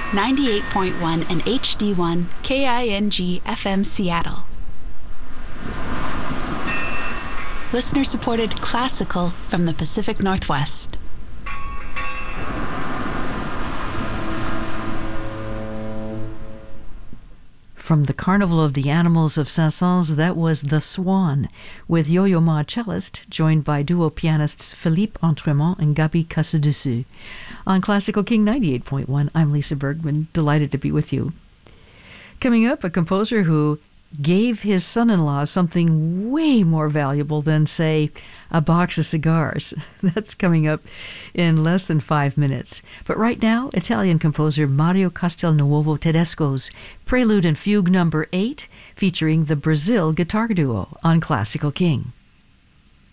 98.1 and HD1 KING FM Seattle. Listener-supported classical from the Pacific Northwest. From the Carnival of the Animals of Saint-Saëns, that was The Swan, with Yo-Yo Ma cellist, joined by duo pianists Philippe Entremont and Gabi Casadessus. On Classical King 98.1, I'm Lisa Bergman, delighted to be with you. Coming up, a composer who gave his son-in-law something way more valuable than, say, a box of cigars. That's coming up in less than 5 minutes. But right now, Italian composer Mario Castelnuovo Tedesco's Prelude and Fugue No. 8, featuring the Brazil Guitar Duo on Classical King.